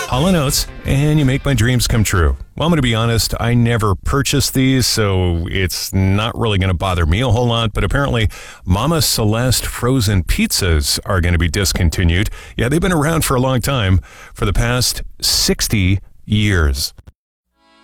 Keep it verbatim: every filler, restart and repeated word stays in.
Hall and Oates, and you make my dreams come true. Well, I'm going to be honest, I never purchased these, so it's not really going to bother me a whole lot, but apparently Mama Celeste frozen pizzas are going to be discontinued. Yeah, they've been around for a long time, for the past sixty years.